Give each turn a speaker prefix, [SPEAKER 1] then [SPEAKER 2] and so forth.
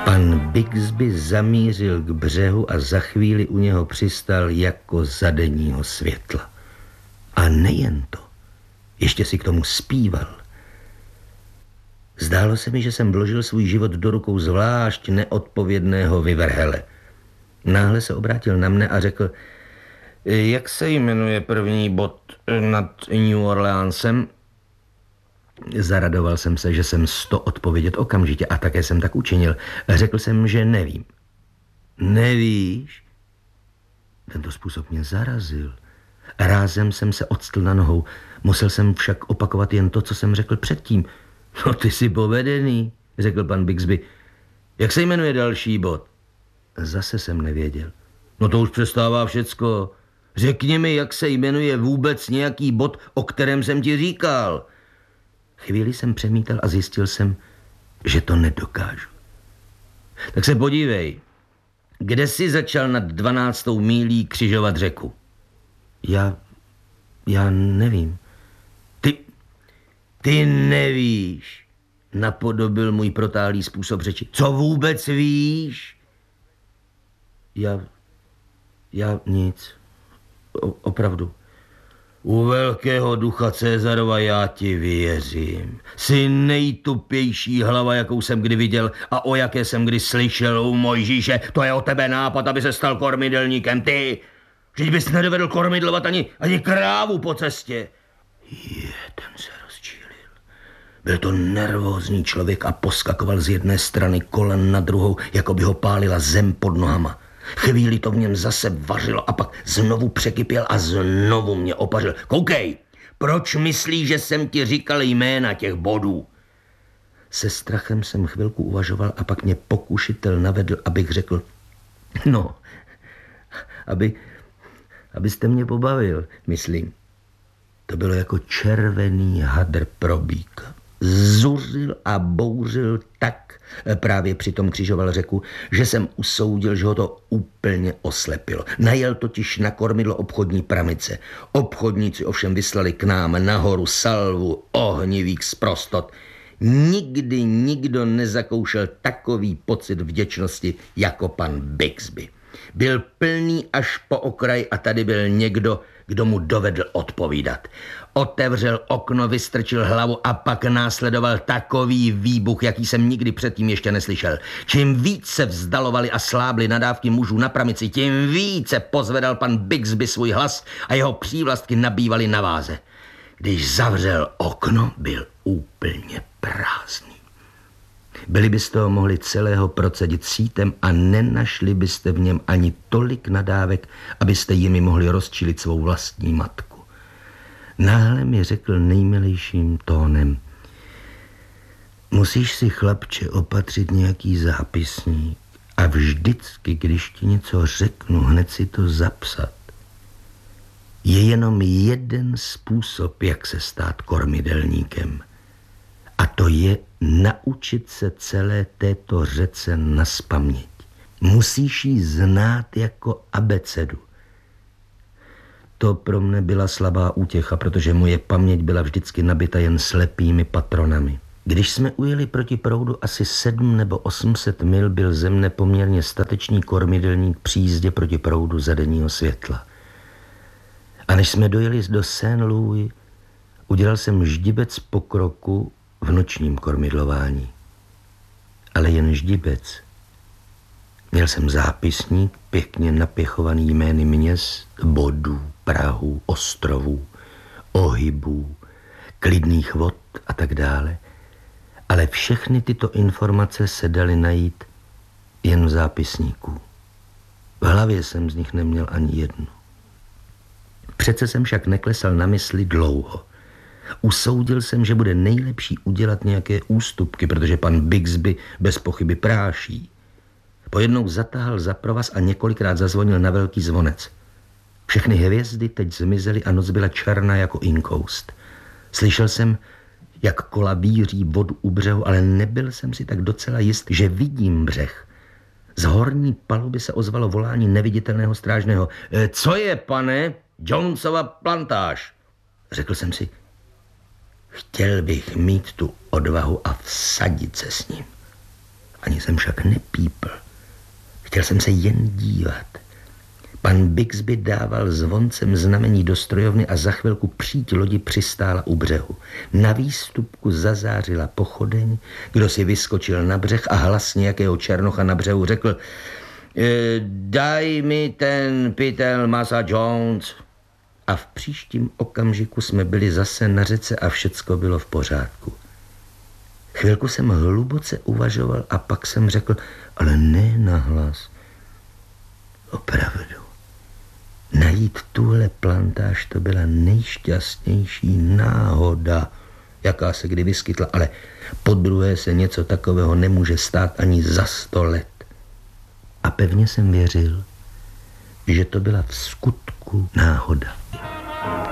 [SPEAKER 1] Pan Bigsby zamířil k břehu a za chvíli u něho přistal jako za denního světla. A nejen to, ještě si k tomu zpíval. Zdálo se mi, že jsem vložil svůj život do rukou zvlášť neodpovědného vyvrhele. Náhle se obrátil na mne a řekl: jak se jmenuje první bod nad New Orleansem? Zaradoval jsem se, že jsem 100 odpovědět okamžitě a také jsem tak učinil. Řekl jsem, že nevím. Nevíš? Tento způsob mě zarazil. Rázem jsem se odstl na nohou. Musel jsem však opakovat jen to, co jsem řekl předtím. No ty jsi povedený, řekl pan Bigsby. Jak se jmenuje další bod? Zase jsem nevěděl. No to už přestává všecko. Řekni mi, jak se jmenuje vůbec nějaký bod, o kterém jsem ti říkal. Chvíli jsem přemítal a zjistil jsem, že to nedokážu. Tak se podívej, kde jsi začal nad 12. mílí křižovat řeku? Já nevím. Ty nevíš, napodobil můj protáhlý způsob řeči. Co vůbec víš? Já nic. Opravdu. U velkého ducha Cezarova já ti věřím. Jsi nejtupější hlava, jakou jsem kdy viděl a o jaké jsem kdy slyšel u Mojžíše. To je o tebe nápad, aby se stal kormidelníkem. Ty, vždyť bys nedovedl kormidlovat ani krávu po cestě. Ten se rozčílil. Byl to nervózní člověk a poskakoval z jedné strany kolen na druhou, jako by ho pálila zem pod nohama. Chvíli to v něm zase vařilo a pak znovu překypěl a znovu mě opařil. Koukej, proč myslíš, že jsem ti říkal jména těch bodů? Se strachem jsem chvilku uvažoval a pak mě pokušitel navedl, abych řekl, no, abyste mě pobavil, myslím. To bylo jako červený hadr pro býka. Zuřil a bouřil tak, právě přitom křižoval řeku, že jsem usoudil, že ho to úplně oslepilo. Najel totiž na kormidlo obchodní pramice. Obchodníci ovšem vyslali k nám nahoru salvu ohnivých sprostot. Nikdy nikdo nezakoušel takový pocit vděčnosti jako pan Bigsby. Byl plný až po okraj a tady byl někdo, kdo mu dovedl odpovídat. Otevřel okno, vystrčil hlavu a pak následoval takový výbuch, jaký jsem nikdy předtím ještě neslyšel. Čím víc se vzdalovali a slábli nadávky mužů na pramici, tím více pozvedal pan Bigsby svůj hlas a jeho přívlastky nabývaly na váze. Když zavřel okno, byl úplně prázdný. Byli byste ho mohli celého procedit sítem a nenašli byste v něm ani tolik nadávek, abyste jimi mohli rozčilit svou vlastní matku. Náhle mi řekl nejmilejším tónem: musíš si, chlapče, opatřit nějaký zápisník a vždycky, když ti něco řeknu, hned si to zapsat. Je jenom jeden způsob, jak se stát kormidelníkem. A to je naučit se celé této řece nazpaměť. Musíš ji znát jako abecedu. To pro mne byla slabá útěcha, protože moje paměť byla vždycky nabita jen slepými patronami. Když jsme ujeli proti proudu asi 7 nebo 800 mil, byl ze mne poměrně statečný kormidelník při jízdě proti proudu za denního světla. A než jsme dojeli do Saint-Louis, udělal jsem ždibec pokroku v nočním kormidlování. Ale jen ždibec. Měl jsem zápisník pěkně napěchovaný jmény měst, bodů, prahů, ostrovů, ohybů, klidných vod a tak dále. Ale všechny tyto informace se daly najít jen v zápisníku. V hlavě jsem z nich neměl ani jednu. Přece jsem však neklesal na mysli dlouho. Usoudil jsem, že bude nejlepší udělat nějaké ústupky, protože pan Bigsby bez pochyby práší. Pojednou zatáhl za provaz a několikrát zazvonil na velký zvonec. Všechny hvězdy teď zmizely a noc byla černá jako inkoust. Slyšel jsem, jak kola víří vodu u břehu, ale nebyl jsem si tak docela jist, že vidím břeh. Z horní paluby se ozvalo volání neviditelného strážného. Co je, pane? Jonesova plantáž. Řekl jsem si, chtěl bych mít tu odvahu a vsadit se s ním. Ani jsem však nepípl. Chtěl jsem se jen dívat. Pan Bixby dával zvoncem znamení do strojovny a za chvilku příď lodi přistála u břehu. Na výstupku zazářila pochodeň, kdo si vyskočil na břeh a hlas nějakého černocha na břehu řekl: daj mi ten pytel masa Jones. A v příštím okamžiku jsme byli zase na řece a všecko bylo v pořádku. Chvilku jsem hluboce uvažoval a pak jsem řekl, ale ne nahlas. Opravdu. Najít tuhle plantáž, to byla nejšťastnější náhoda, jaká se kdy vyskytla, ale podruhé se něco takového nemůže stát ani za 100 let. A pevně jsem věřil, že to byla v skutku náhoda.